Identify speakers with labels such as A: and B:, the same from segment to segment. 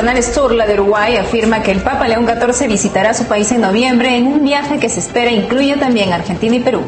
A: cardenal Sturla de Uruguay afirma que el Papa León XIV visitará su país en noviembre en un viaje que se espera incluya también Argentina y Perú.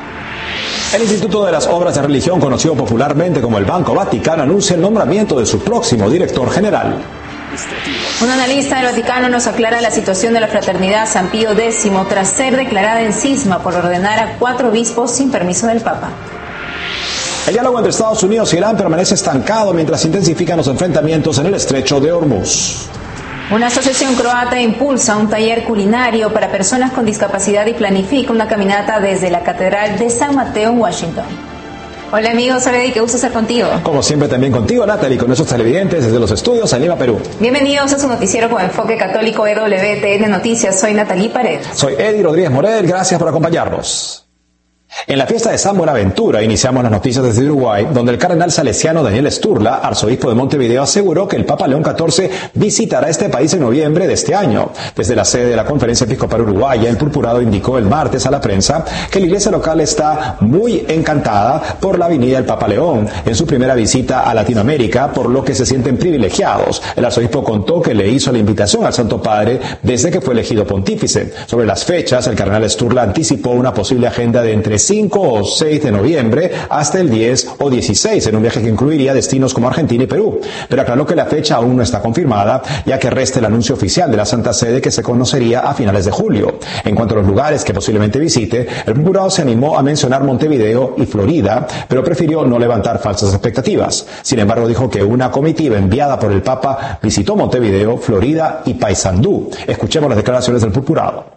B: El Instituto de las Obras de Religión, conocido popularmente como el Banco Vaticano, anuncia el nombramiento de su próximo director general.
A: Un analista del Vaticano nos aclara la situación de la Fraternidad San Pío X tras ser declarada en cisma por ordenar a 4 obispos sin permiso del Papa.
B: El diálogo entre Estados Unidos e Irán permanece estancado mientras se intensifican los enfrentamientos en el estrecho de Hormuz.
A: Una asociación croata impulsa un taller culinario para personas con discapacidad y planifica una caminata desde la Catedral de San Mateo en Washington. Hola amigos, soy Eddie, qué gusto estar contigo.
B: Como siempre también contigo, Natalie, con nuestros televidentes desde los estudios en Lima, Perú.
A: Bienvenidos a su noticiero con enfoque católico EWTN Noticias. Soy Natalie Paredes.
B: Soy Eddie Rodríguez Morel, gracias por acompañarnos. En la fiesta de San Buenaventura iniciamos las noticias desde Uruguay, donde el cardenal salesiano Daniel Sturla, arzobispo de Montevideo, aseguró que el Papa León XIV visitará este país en noviembre de este año. Desde la sede de la Conferencia Episcopal Uruguaya, el purpurado indicó el martes a la prensa que la iglesia local está muy encantada por la venida del Papa León en su primera visita a Latinoamérica, por lo que se sienten privilegiados. El arzobispo contó que le hizo la invitación al Santo Padre desde que fue elegido pontífice. Sobre las fechas, el cardenal Sturla anticipó una posible agenda de entre 5 o 6 de noviembre hasta el 10 o 16 en un viaje que incluiría destinos como Argentina y Perú, pero aclaró que la fecha aún no está confirmada, ya que resta el anuncio oficial de la Santa Sede que se conocería a finales de julio. En cuanto a los lugares que posiblemente visite, el purpurado se animó a mencionar Montevideo y Florida, pero prefirió no levantar falsas expectativas. Sin embargo, dijo que una comitiva enviada por el Papa visitó Montevideo, Florida y Paysandú. Escuchemos las declaraciones del purpurado.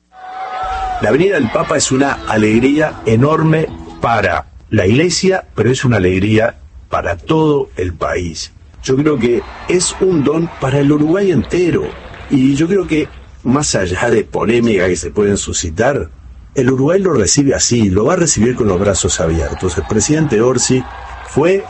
C: La venida del Papa es una alegría enorme para la Iglesia, pero es una alegría para todo el país. Yo creo que es un don para el Uruguay entero. Y yo creo que, más allá de polémica que se pueden suscitar, el Uruguay lo recibe así, lo va a recibir con los brazos abiertos. El presidente Orsi fue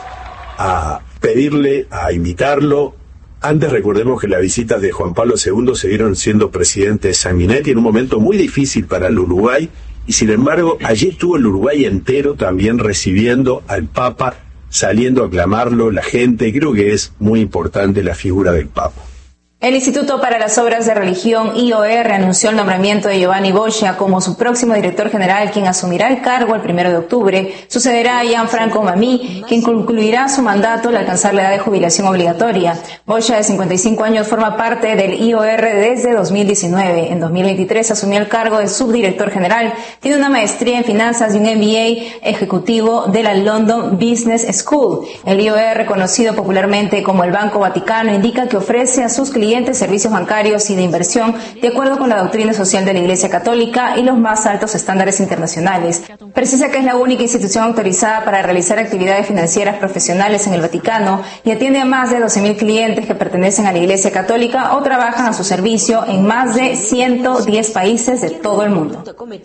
C: a pedirle, a invitarlo. Antes recordemos que las visitas de Juan Pablo II se dieron siendo presidente de Sanguinetti en un momento muy difícil para el Uruguay, y sin embargo allí estuvo el Uruguay entero también recibiendo al Papa, saliendo a aclamarlo la gente. Creo que es muy importante la figura del Papa.
A: El Instituto para las Obras de Religión, IOR, anunció el nombramiento de Giovanni Boscia como su próximo director general, quien asumirá el cargo el 1 de octubre. Sucederá a Gianfranco Mamí, quien concluirá su mandato al alcanzar la edad de jubilación obligatoria. Boscia, de 55 años, forma parte del IOR desde 2019. En 2023 asumió el cargo de subdirector general. Tiene una maestría en finanzas y un MBA ejecutivo de la London Business School. El IOR, conocido popularmente como el Banco Vaticano, indica que ofrece a sus clientes servicios bancarios y de inversión de acuerdo con la doctrina social de la Iglesia Católica y los más altos estándares internacionales. Precisa que es la única institución autorizada para realizar actividades financieras profesionales en el Vaticano y atiende a más de 12.000 clientes que pertenecen a la Iglesia Católica o trabajan a su servicio en más de 110 países de todo el mundo.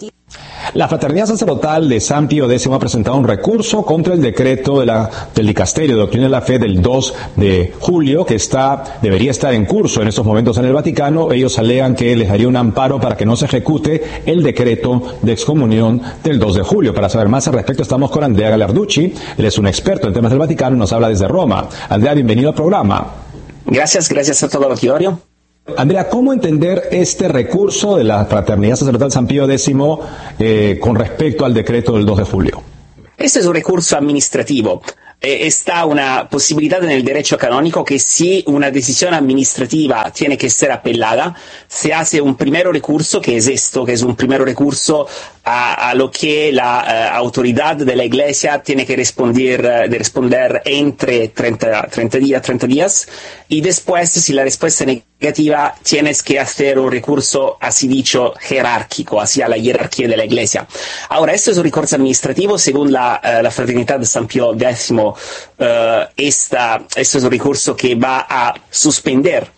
B: La Fraternidad Sacerdotal de San Pío X ha presentado un recurso contra el decreto del Dicasterio de Doctrina de la Fe del 2 de julio, que debería estar en curso en estos momentos en el Vaticano. Ellos alegan que les daría un amparo para que no se ejecute el decreto de excomunión del 2 de julio. Para saber más al respecto, estamos con Andrea Galarducci. Él es un experto en temas del Vaticano y nos habla desde Roma. Andrea, bienvenido al programa.
D: Gracias a todo el auditorio.
B: Andrea, ¿cómo entender este recurso de la Fraternidad Sacerdotal San Pío X con respecto al decreto del 2 de julio?
D: Este es un recurso administrativo. Está una posibilidad en el derecho canónico que si una decisión administrativa tiene que ser apelada, se hace un primer recurso, que es esto, que es un primer recurso a lo que la autoridad de la Iglesia tiene que responder entre 30 días, y después, si la respuesta es negativa, tienes que hacer un recurso, así dicho, jerárquico, hacia la jerarquía de la Iglesia. Ahora, esto es un recurso administrativo según la Fraternidad de San Pío X. Este es un recurso que va a suspender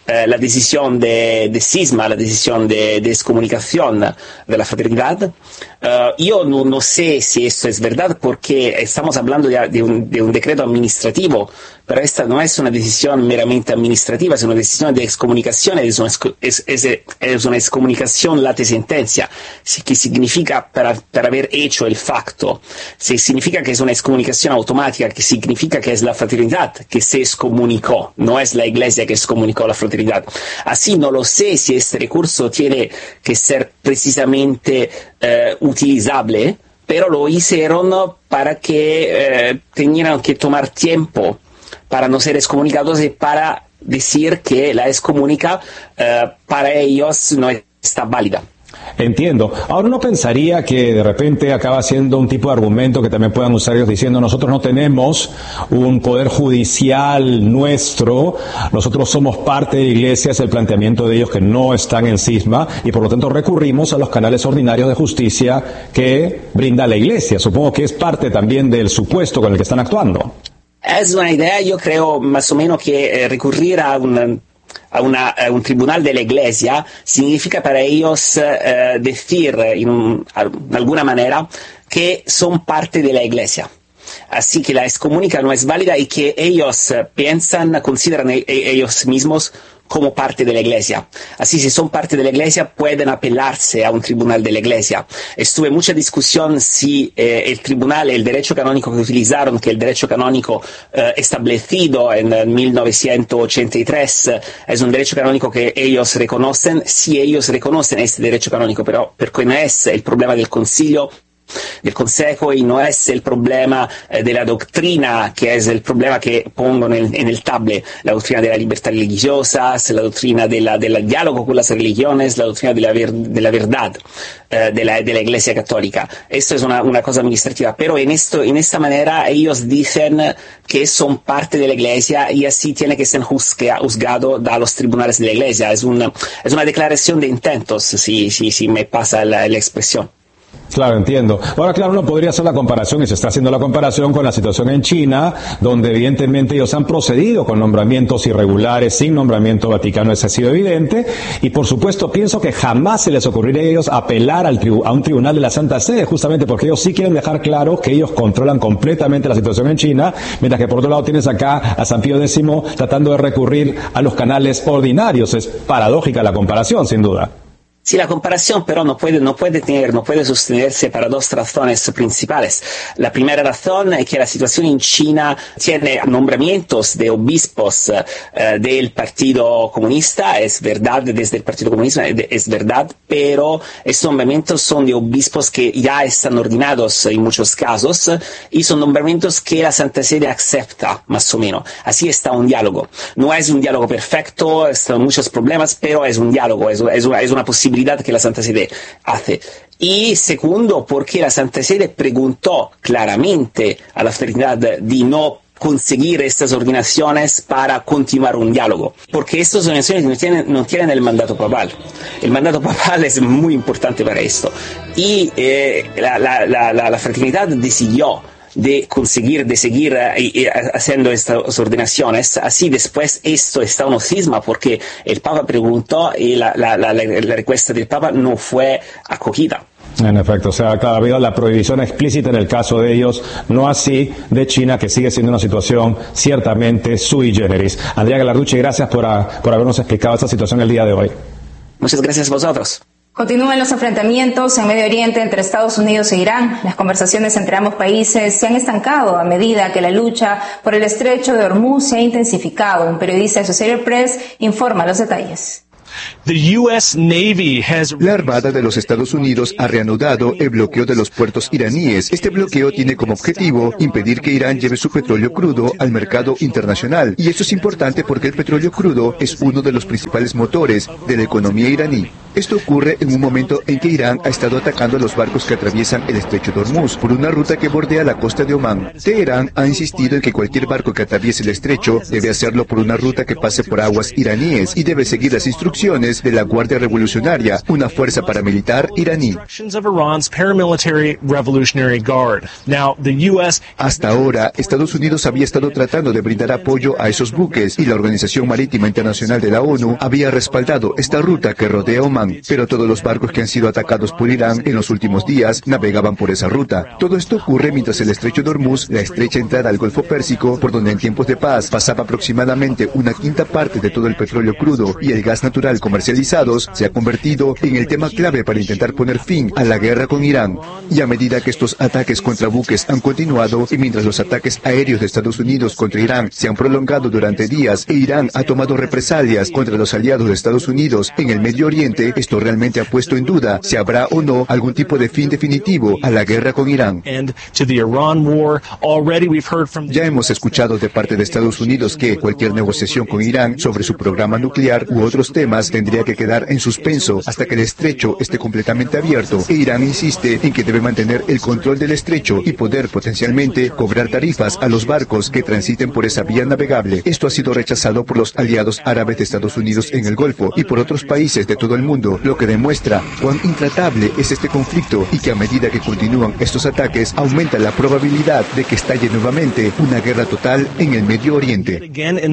D: la decisión de cisma, la decisión de excomunicación de la fraternidad. Yo no sé si esto es verdad porque estamos hablando de un decreto administrativo, pero esta no es una decisión meramente administrativa, es una decisión de excomunicación, es una excomunicación late sentencia, que significa para haber hecho el facto, significa que es una excomunicación automática, que significa que es la fraternidad que se excomunicó, no es la iglesia que excomunicó la fraternidad. Así no lo sé si este recurso tiene que ser precisamente utilizable, pero lo hicieron para que tenían que tomar tiempo para no ser excomunicados y para decir que la excomunica para ellos no está válida.
B: Entiendo. Ahora uno pensaría que de repente acaba siendo un tipo de argumento que también puedan usar ellos diciendo nosotros no tenemos un poder judicial nuestro, nosotros somos parte de la iglesia, es el planteamiento de ellos que no están en cisma y por lo tanto recurrimos a los canales ordinarios de justicia que brinda la iglesia. Supongo que es parte también del supuesto con el que están actuando.
D: Es una idea, yo creo más o menos que recurrir a un tribunal de la iglesia significa para ellos decir en alguna manera que son parte de la iglesia. Así que la excomunica no es válida y que ellos consideran ellos mismos como parte de la iglesia. Así, si son parte de la iglesia, pueden apelarse a un tribunal de la iglesia. Estuve mucha discusión si el derecho canónico que utilizaron, que el derecho canónico establecido en 1983, es un derecho canónico que ellos reconocen, si ellos reconocen este derecho canónico, pero porque no es el problema del concilio, del Consejo y no es el problema de la doctrina, que es el problema que pongo en el table, la doctrina de la libertad religiosa, la doctrina del diálogo con las religiones, la doctrina de la verdad de la Iglesia Católica. Esto es una cosa administrativa, pero en esta manera ellos dicen que son parte de la Iglesia y así tiene que ser juzgado a los tribunales de la Iglesia. Es una declaración de intentos, si me pasa la expresión.
B: Claro, entiendo. Ahora, claro, uno podría hacer la comparación, y se está haciendo la comparación con la situación en China, donde evidentemente ellos han procedido con nombramientos irregulares, sin nombramiento vaticano, eso ha sido evidente, y por supuesto pienso que jamás se les ocurriría a ellos apelar a un tribunal de la Santa Sede, justamente porque ellos sí quieren dejar claro que ellos controlan completamente la situación en China, mientras que por otro lado tienes acá a San Pío X tratando de recurrir a los canales ordinarios. Es paradójica la comparación, sin duda.
D: Sí, la comparación pero no puede sostenerse para dos razones principales. La primera razón es que la situación en China tiene nombramientos de obispos del Partido Comunista, es verdad, desde el Partido Comunista es verdad, pero estos nombramientos son de obispos que ya están ordenados en muchos casos y son nombramientos que la Santa Sede acepta, más o menos. Así está un diálogo. No es un diálogo perfecto, están muchos problemas, pero es un diálogo, es una posibilidad que la Santa Sede hace. Y segundo, porque la Santa Sede preguntó claramente a la fraternidad de no conseguir estas ordenaciones para continuar un diálogo, porque estas organizaciones no tienen el mandato papal. El mandato papal es muy importante para esto. Y la fraternidad decidió de seguir haciendo estas ordenaciones. Así después esto está un cisma porque el Papa preguntó y la respuesta del Papa no fue acogida.
B: En efecto, o sea, ha habido la prohibición explícita en el caso de ellos, no así de China, que sigue siendo una situación ciertamente sui generis. Andrea Gallarducci, gracias por habernos explicado esta situación el día de hoy.
D: Muchas gracias a vosotros.
A: Continúan los enfrentamientos en Medio Oriente entre Estados Unidos e Irán. Las conversaciones entre ambos países se han estancado a medida que la lucha por el estrecho de Hormuz se ha intensificado. Un periodista de Associated Press informa los detalles.
E: La Armada de los Estados Unidos ha reanudado el bloqueo de los puertos iraníes. Este bloqueo tiene como objetivo impedir que Irán lleve su petróleo crudo al mercado internacional. Y esto es importante porque el petróleo crudo es uno de los principales motores de la economía iraní. Esto ocurre en un momento en que Irán ha estado atacando a los barcos que atraviesan el estrecho de Hormuz por una ruta que bordea la costa de Omán. Teherán ha insistido en que cualquier barco que atraviese el estrecho debe hacerlo por una ruta que pase por aguas iraníes y debe seguir las instrucciones de la Guardia Revolucionaria, una fuerza paramilitar iraní. Hasta ahora, Estados Unidos había estado tratando de brindar apoyo a esos buques y la Organización Marítima Internacional de la ONU había respaldado esta ruta que rodea Omán, pero todos los barcos que han sido atacados por Irán en los últimos días navegaban por esa ruta. Todo esto ocurre mientras el estrecho de Hormuz, la estrecha entrada al Golfo Pérsico, por donde en tiempos de paz pasaba aproximadamente una quinta parte de todo el petróleo crudo y el gas natural comercializados, se ha convertido en el tema clave para intentar poner fin a la guerra con Irán. Y a medida que estos ataques contra buques han continuado y mientras los ataques aéreos de Estados Unidos contra Irán se han prolongado durante días e Irán ha tomado represalias contra los aliados de Estados Unidos en el Medio Oriente, esto realmente ha puesto en duda si habrá o no algún tipo de fin definitivo a la guerra con Irán. Ya hemos escuchado de parte de Estados Unidos que cualquier negociación con Irán sobre su programa nuclear u otros temas tendría que quedar en suspenso hasta que el estrecho esté completamente abierto. E Irán insiste en que debe mantener el control del estrecho y poder potencialmente cobrar tarifas a los barcos que transiten por esa vía navegable. Esto ha sido rechazado por los aliados árabes de Estados Unidos en el Golfo y por otros países de todo el mundo, lo que demuestra cuán intratable es este conflicto y que a medida que continúan estos ataques aumenta la probabilidad de que estalle nuevamente una guerra total en el Medio Oriente.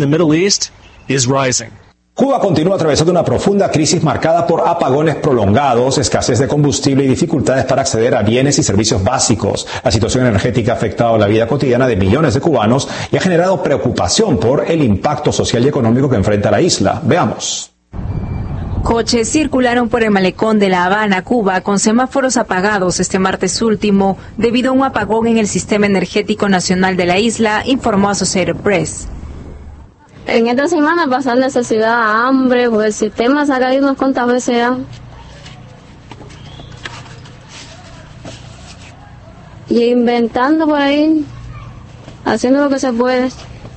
B: Cuba continúa atravesando una profunda crisis marcada por apagones prolongados, escasez de combustible y dificultades para acceder a bienes y servicios básicos. La situación energética ha afectado la vida cotidiana de millones de cubanos y ha generado preocupación por el impacto social y económico que enfrenta la isla. Veamos.
A: Coches circularon por el malecón de La Habana, Cuba, con semáforos apagados este martes último debido a un apagón en el sistema energético nacional de la isla, informó Associated Press.
F: En esta semana pasar necesidad, hambre, porque el sistema se ha caído unas cuantas veces ya. Y inventando por ahí, haciendo lo que se puede.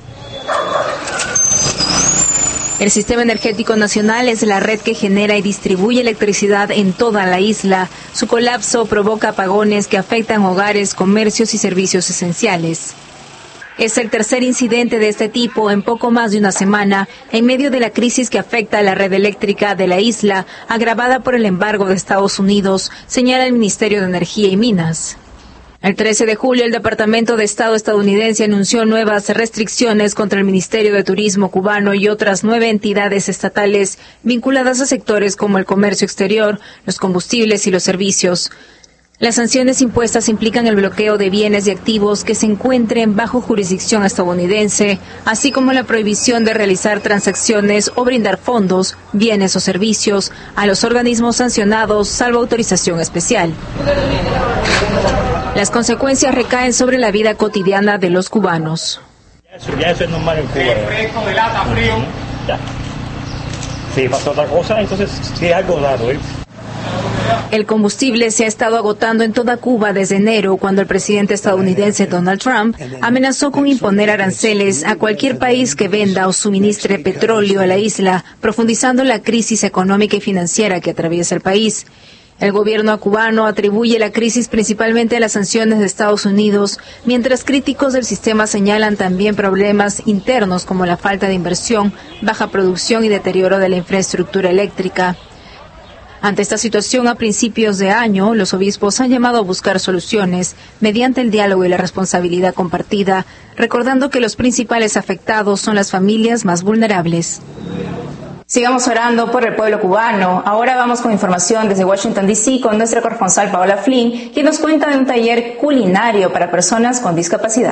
A: El Sistema Energético Nacional es la red que genera y distribuye electricidad en toda la isla. Su colapso provoca apagones que afectan hogares, comercios y servicios esenciales. Es el tercer incidente de este tipo en poco más de una semana, en medio de la crisis que afecta a la red eléctrica de la isla, agravada por el embargo de Estados Unidos, señala el Ministerio de Energía y Minas. El 13 de julio, el Departamento de Estado estadounidense anunció nuevas restricciones contra el Ministerio de Turismo cubano y otras 9 entidades estatales vinculadas a sectores como el comercio exterior, los combustibles y los servicios. Las sanciones impuestas implican el bloqueo de bienes y activos que se encuentren bajo jurisdicción estadounidense, así como la prohibición de realizar transacciones o brindar fondos, bienes o servicios a los organismos sancionados, salvo autorización especial. Las consecuencias recaen sobre la vida cotidiana de los cubanos.
G: Ya eso es normal en Cuba. Fresco, de lata, frío. Ya. Si pasó otra cosa, entonces sí es algo raro, ¿eh?
A: El combustible se ha estado agotando en toda Cuba desde enero, cuando el presidente estadounidense Donald Trump amenazó con imponer aranceles a cualquier país que venda o suministre petróleo a la isla, profundizando la crisis económica y financiera que atraviesa el país. El gobierno cubano atribuye la crisis principalmente a las sanciones de Estados Unidos, mientras críticos del sistema señalan también problemas internos como la falta de inversión, baja producción y deterioro de la infraestructura eléctrica. Ante esta situación, a principios de año, los obispos han llamado a buscar soluciones mediante el diálogo y la responsabilidad compartida, recordando que los principales afectados son las familias más vulnerables.
H: Sigamos orando por el pueblo cubano. Ahora vamos con información desde Washington, D.C. con nuestra corresponsal Paola Flynn, quien nos cuenta de un taller culinario para personas con discapacidad.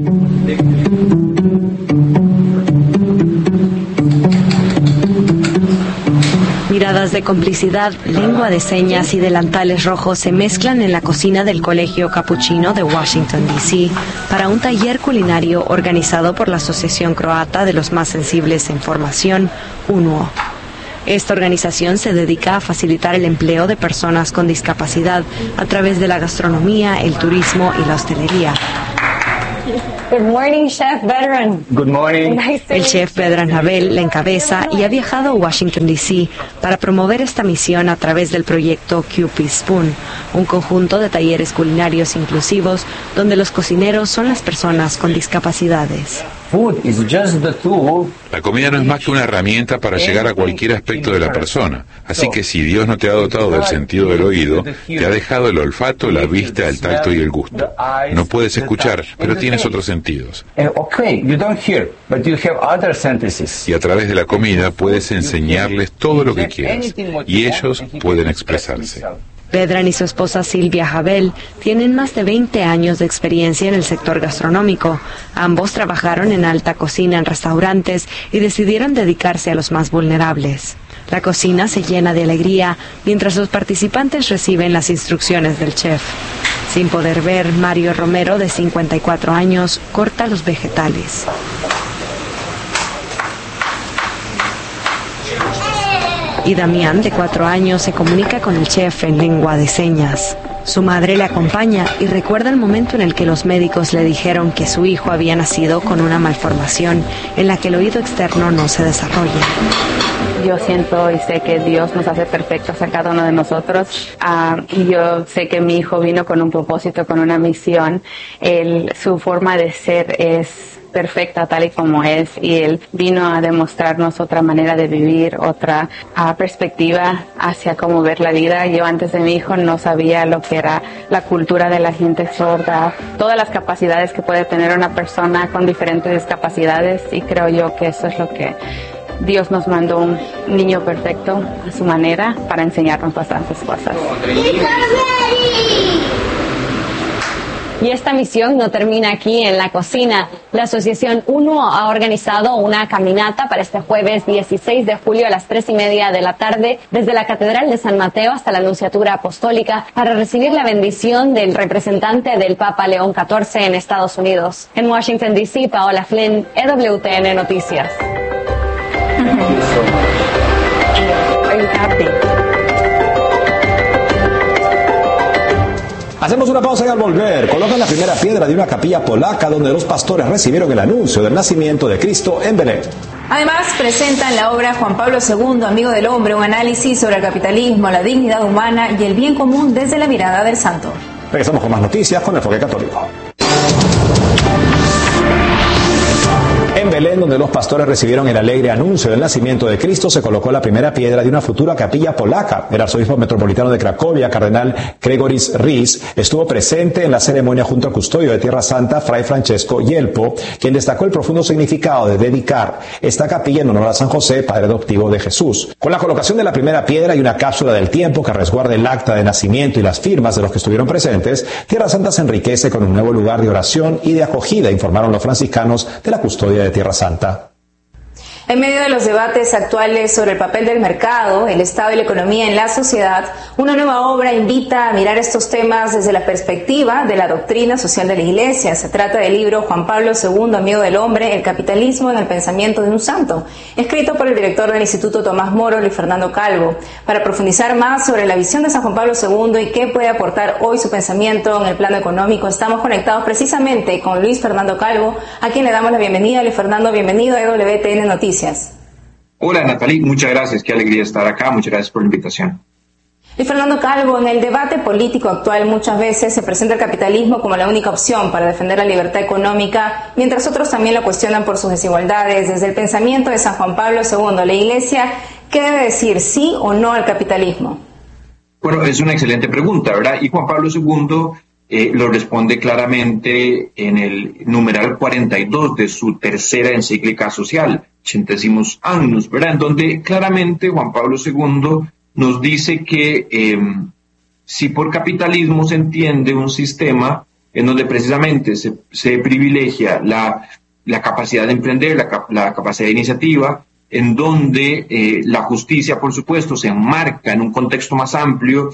I: Miradas de complicidad, lengua de señas y delantales rojos se mezclan en la cocina del Colegio Capuchino de Washington, D.C. para un taller culinario organizado por la Asociación Croata de los Más Sensibles en Formación, UNWO. Esta organización se dedica a facilitar el empleo de personas con discapacidad a través de la gastronomía, el turismo y la hostelería.
J: Good morning, Chef Vedran.
K: Good morning.
I: El chef Vedran Havel la encabeza y ha viajado a Washington, D.C. para promover esta misión a través del proyecto Cupid Spoon, un conjunto de talleres culinarios inclusivos donde los cocineros son las personas con discapacidades.
L: La comida no es más que una herramienta para llegar a cualquier aspecto de la persona. Así que si Dios no te ha dotado del sentido del oído, te ha dejado el olfato, la vista, el tacto y el gusto. No puedes escuchar, pero tienes otros sentidos. Y a través de la comida puedes enseñarles todo lo que quieras. Y ellos pueden expresarse.
I: Vedran y su esposa Silvia Havel tienen más de 20 años de experiencia en el sector gastronómico. Ambos trabajaron en alta cocina en restaurantes y decidieron dedicarse a los más vulnerables. La cocina se llena de alegría mientras los participantes reciben las instrucciones del chef. Sin poder ver, Mario Romero, de 54 años, corta los vegetales. Y Damián, de 4 años, se comunica con el chef en lengua de señas. Su madre le acompaña y recuerda el momento en el que los médicos le dijeron que su hijo había nacido con una malformación en la que el oído externo no se desarrolla.
M: Yo siento y sé que Dios nos hace perfectos a cada uno de nosotros, y yo sé que mi hijo vino con un propósito, con una misión. Su forma de ser es perfecta tal y como es, y él vino a demostrarnos otra manera de vivir, otra perspectiva hacia cómo ver la vida. Yo antes de mi hijo no sabía lo que era la cultura de la gente sorda, todas las capacidades que puede tener una persona con diferentes discapacidades, y creo yo que eso es lo que Dios nos mandó, un niño perfecto a su manera para enseñarnos bastantes cosas.
J: Y esta misión no termina aquí en la cocina. La Asociación UNO ha organizado una caminata para este jueves 16 de julio a las 3:30 de la tarde desde la Catedral de San Mateo hasta la Nunciatura Apostólica para recibir la bendición del representante del Papa León XIV en Estados Unidos. En Washington, D.C., Paola Flynn, EWTN Noticias.
B: Hacemos una pausa y al volver colocan la primera piedra de una capilla polaca donde los pastores recibieron el anuncio del nacimiento de Cristo en Belén.
A: Además, presentan la obra Juan Pablo II, Amigo del Hombre, un análisis sobre el capitalismo, la dignidad humana y el bien común desde la mirada del santo.
B: Regresamos con más noticias con Enfoque Católico. En Belén, donde los pastores recibieron el alegre anuncio del nacimiento de Cristo, se colocó la primera piedra de una futura capilla polaca. El arzobispo metropolitano de Cracovia, cardenal Gregoris Rys, estuvo presente en la ceremonia junto al custodio de Tierra Santa, Fray Francesco Yelpo, quien destacó el profundo significado de dedicar esta capilla en honor a San José, padre adoptivo de Jesús. Con la colocación de la primera piedra y una cápsula del tiempo que resguarde el acta de nacimiento y las firmas de los que estuvieron presentes, Tierra Santa se enriquece con un nuevo lugar de oración y de acogida, informaron los franciscanos de la custodia de Tierra Santa.
A: En medio de los debates actuales sobre el papel del mercado, el Estado y la economía en la sociedad, una nueva obra invita a mirar estos temas desde la perspectiva de la doctrina social de la Iglesia. Se trata del libro Juan Pablo II, Amigo del Hombre, el capitalismo en el pensamiento de un santo, escrito por el director del Instituto Tomás Moro, Luis Fernando Calvo. Para profundizar más sobre la visión de San Juan Pablo II y qué puede aportar hoy su pensamiento en el plano económico, estamos conectados precisamente con Luis Fernando Calvo, a quien le damos la bienvenida. Luis Fernando, bienvenido a EWTN Noticias.
N: Hola Natalie, muchas gracias, qué alegría estar acá, muchas gracias por la invitación.
A: Y Fernando Calvo, en el debate político actual muchas veces se presenta el capitalismo como la única opción para defender la libertad económica, mientras otros también lo cuestionan por sus desigualdades. Desde el pensamiento de San Juan Pablo II, la Iglesia, ¿qué debe decir, sí o no al capitalismo?
N: Bueno, es una excelente pregunta, ¿verdad? Y Juan Pablo II lo responde claramente en el numeral 42 de su tercera encíclica social, Centesimus Annus, ¿verdad? En donde claramente Juan Pablo II nos dice que si por capitalismo se entiende un sistema en donde precisamente se privilegia la capacidad de emprender, la capacidad de iniciativa, en donde la justicia, por supuesto, se enmarca en un contexto más amplio,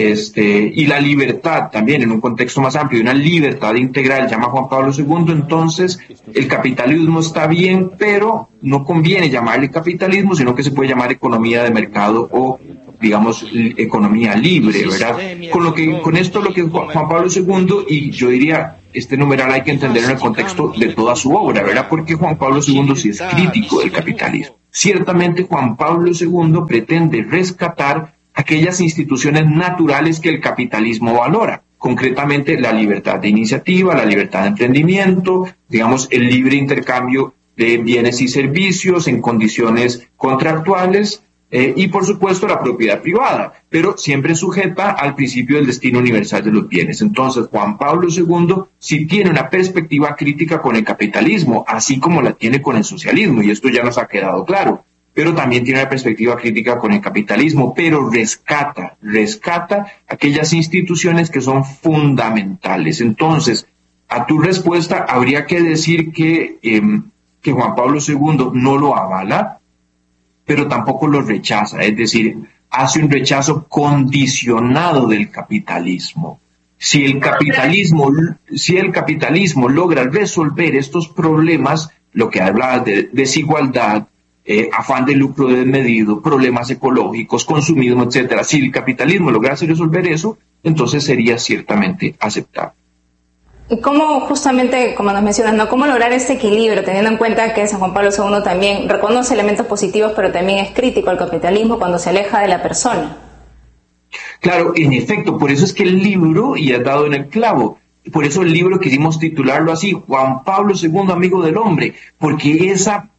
N: y la libertad también en un contexto más amplio, una libertad integral, llama Juan Pablo II, entonces el capitalismo está bien, pero no conviene llamarle capitalismo, sino que se puede llamar economía de mercado o, digamos, economía libre, ¿verdad? Con esto lo que Juan Pablo II, y yo diría este numeral hay que entender en el contexto de toda su obra, ¿verdad? Porque Juan Pablo II sí es crítico del capitalismo. Ciertamente Juan Pablo II pretende rescatar aquellas instituciones naturales que el capitalismo valora, concretamente la libertad de iniciativa, la libertad de emprendimiento, digamos, el libre intercambio de bienes y servicios en condiciones contractuales, y por supuesto la propiedad privada, pero siempre sujeta al principio del destino universal de los bienes. Entonces Juan Pablo II sí tiene una perspectiva crítica con el capitalismo, así como la tiene con el socialismo, y esto ya nos ha quedado claro, pero también tiene una perspectiva crítica con el capitalismo, pero rescata aquellas instituciones que son fundamentales. Entonces, a tu respuesta habría que decir que Juan Pablo II no lo avala, pero tampoco lo rechaza, es decir, hace un rechazo condicionado del capitalismo. Si el capitalismo logra resolver estos problemas, lo que habla de desigualdad, afán de lucro desmedido, problemas ecológicos, consumismo, etcétera, si el capitalismo lograse resolver eso, entonces sería ciertamente aceptable.
A: ¿Y cómo, justamente, como nos mencionas, ¿no? ¿Cómo lograr ese equilibrio, teniendo en cuenta que San Juan Pablo II también reconoce elementos positivos, pero también es crítico al capitalismo cuando se aleja de la persona?
N: Claro, en efecto, por eso es que el libro, y has dado en el clavo, por eso el libro quisimos titularlo así, Juan Pablo II, amigo del hombre, porque esa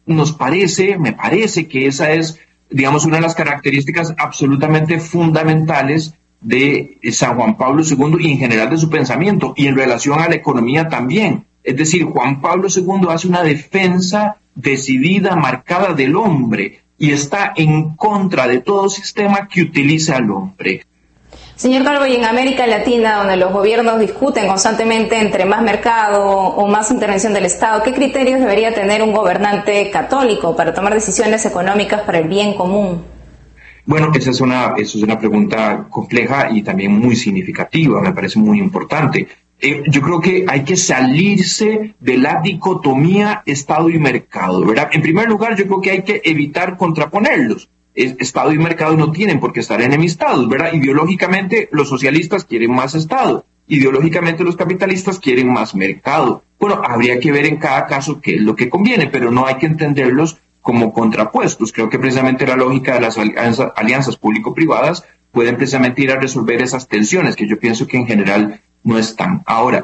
N: me parece que esa es, digamos, una de las características absolutamente fundamentales de San Juan Pablo II y en general de su pensamiento, y en relación a la economía también. Es decir, Juan Pablo II hace una defensa decidida, marcada del hombre, y está en contra de todo sistema que utiliza al hombre.
A: Señor Calvo, y en América Latina, donde los gobiernos discuten constantemente entre más mercado o más intervención del Estado, ¿qué criterios debería tener un gobernante católico para tomar decisiones económicas para el bien común?
N: Bueno, esa es una pregunta compleja y también muy significativa, me parece muy importante. Yo creo que hay que salirse de la dicotomía Estado y mercado, ¿verdad? En primer lugar, yo creo que hay que evitar contraponerlos. Estado y mercado no tienen por qué estar enemistados, ¿verdad? Ideológicamente los socialistas quieren más Estado, ideológicamente los capitalistas quieren más mercado. Bueno, habría que ver en cada caso qué es lo que conviene, pero no hay que entenderlos como contrapuestos. Creo que precisamente la lógica de las alianzas público-privadas pueden precisamente ir a resolver esas tensiones, que yo pienso que en general no están. Ahora,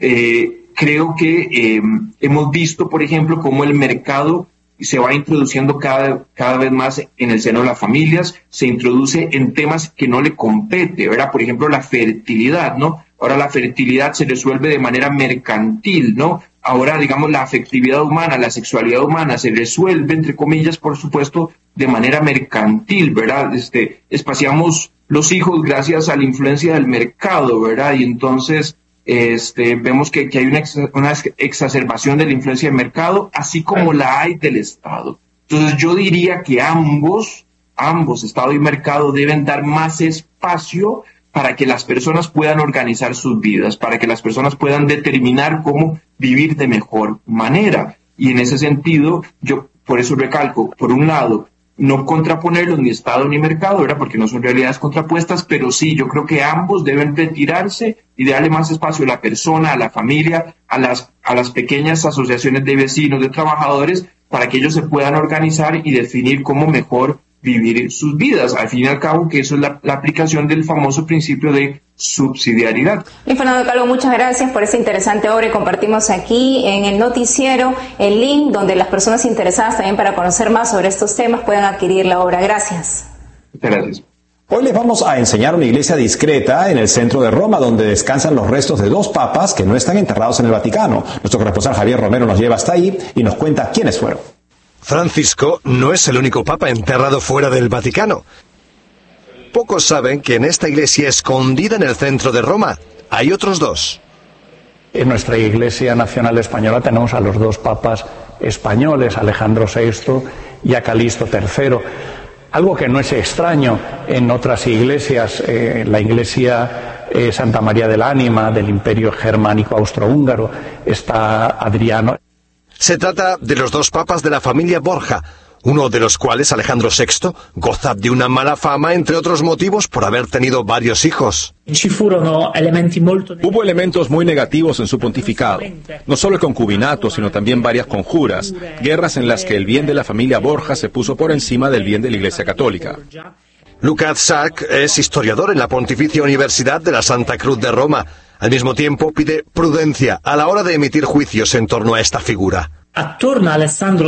N: creo que hemos visto, por ejemplo, cómo el mercado se va introduciendo cada vez más en el seno de las familias, se introduce en temas que no le compete, ¿verdad? Por ejemplo, la fertilidad, ¿no? Ahora la fertilidad se resuelve de manera mercantil, ¿no? Ahora, digamos, la afectividad humana, la sexualidad humana se resuelve, entre comillas, por supuesto, de manera mercantil, ¿verdad? Espaciamos los hijos gracias a la influencia del mercado, ¿verdad? Y entonces vemos que hay una exacerbación de la influencia del mercado, así como la hay del Estado. Entonces yo diría que ambos, Estado y mercado, deben dar más espacio para que las personas puedan organizar sus vidas, para que las personas puedan determinar cómo vivir de mejor manera. Y en ese sentido, yo por eso recalco, por un lado, no contraponerlos ni Estado ni mercado, ¿verdad? Porque no son realidades contrapuestas, pero sí, yo creo que ambos deben retirarse y darle más espacio a la persona, a la familia, a las pequeñas asociaciones de vecinos, de trabajadores, para que ellos se puedan organizar y definir cómo mejor vivir sus vidas. Al fin y al cabo, que eso es la aplicación del famoso principio de subsidiariedad.
A: Bien, Fernando Calvo, muchas gracias por esta interesante obra y compartimos aquí en el noticiero el link donde las personas interesadas también para conocer más sobre estos temas puedan adquirir la obra. Gracias.
N: Gracias.
B: Hoy les vamos a enseñar una iglesia discreta en el centro de Roma, donde descansan los restos de dos papas que no están enterrados en el Vaticano. Nuestro corresponsal Javier Romero nos lleva hasta ahí y nos cuenta quiénes fueron.
K: Francisco no es el único papa enterrado fuera del Vaticano. Pocos saben que en esta iglesia escondida en el centro de Roma hay otros dos.
O: En nuestra Iglesia Nacional Española tenemos a los dos papas españoles, Alejandro VI y a Calixto III. Algo que no es extraño en otras iglesias, la iglesia Santa María del Ánima del Imperio Germánico Austrohúngaro, está Adriano.
K: Se trata de los dos papas de la familia Borja, uno de los cuales, Alejandro VI, goza de una mala fama, entre otros motivos, por haber tenido varios hijos.
P: Hubo elementos muy negativos en su pontificado, no solo el concubinato, sino también varias conjuras, guerras en las que el bien de la familia Borja se puso por encima del bien de la Iglesia Católica.
K: Lukács Sák es historiador en la Pontificia Universidad de la Santa Cruz de Roma. Al mismo tiempo, pide prudencia a la hora de emitir juicios en torno a esta figura.
P: En torno a Alejandro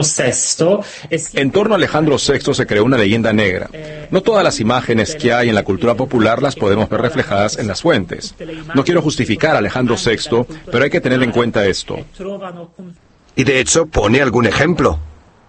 P: VI se creó una leyenda negra. No todas las imágenes que hay en la cultura popular las podemos ver reflejadas en las fuentes. No quiero justificar a Alejandro VI, pero hay que tener en cuenta esto.
K: Y de hecho pone algún ejemplo.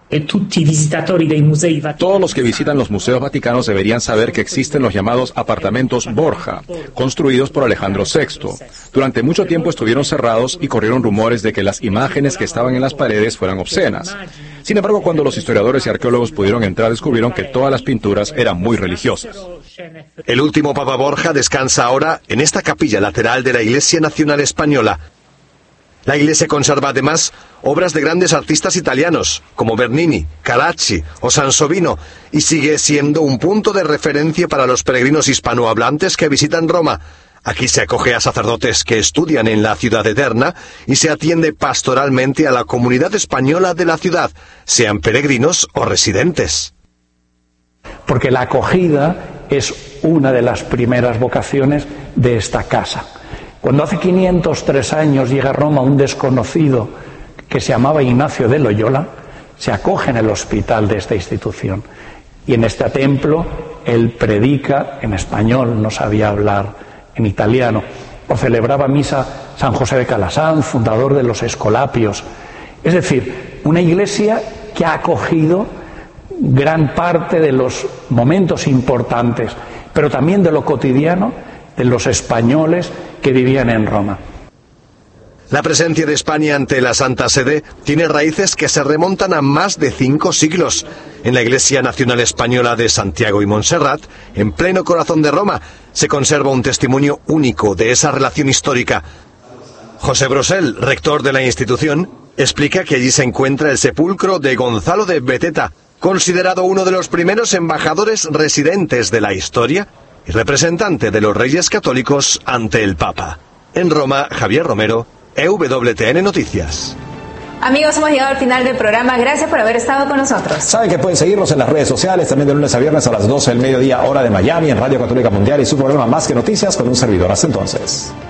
P: Todos los que visitan los museos vaticanos deberían saber que existen los llamados apartamentos Borja, construidos por Alejandro VI. Durante mucho tiempo estuvieron cerrados y corrieron rumores de que las imágenes que estaban en las paredes fueran obscenas. Sin embargo, cuando los historiadores y arqueólogos pudieron entrar, descubrieron que todas las pinturas eran muy religiosas.
K: El último Papa Borja descansa ahora en esta capilla lateral de la Iglesia Nacional Española. La iglesia conserva además obras de grandes artistas italianos, como Bernini, Carracci o Sansovino, y sigue siendo un punto de referencia para los peregrinos hispanohablantes que visitan Roma. Aquí se acoge a sacerdotes que estudian en la ciudad eterna y se atiende pastoralmente a la comunidad española de la ciudad, sean peregrinos o residentes.
O: Porque la acogida es una de las primeras vocaciones de esta casa. Cuando hace 503 años llega a Roma un desconocido que se llamaba Ignacio de Loyola, se acoge en el hospital de esta institución. Y en este templo él predica en español, no sabía hablar en italiano, o celebraba misa San José de Calasanz, fundador de los Escolapios. Es decir, una iglesia que ha acogido gran parte de los momentos importantes, pero también de lo cotidiano de los españoles que vivían en Roma.
K: La presencia de España ante la Santa Sede tiene raíces que se remontan a más de 5 siglos. En la Iglesia Nacional Española de Santiago y Montserrat, en pleno corazón de Roma, se conserva un testimonio único de esa relación histórica. José Brosel, rector de la institución, explica que allí se encuentra el sepulcro de Gonzalo de Beteta, considerado uno de los primeros embajadores residentes de la historia y representante de los Reyes Católicos ante el Papa. En Roma, Javier Romero, EWTN Noticias.
A: Amigos, hemos llegado al final del programa. Gracias por haber estado con nosotros.
B: Saben que pueden seguirnos en las redes sociales, también de lunes a viernes a las 12 del mediodía, hora de Miami, en Radio Católica Mundial y su programa Más que Noticias con un servidor. Hasta entonces.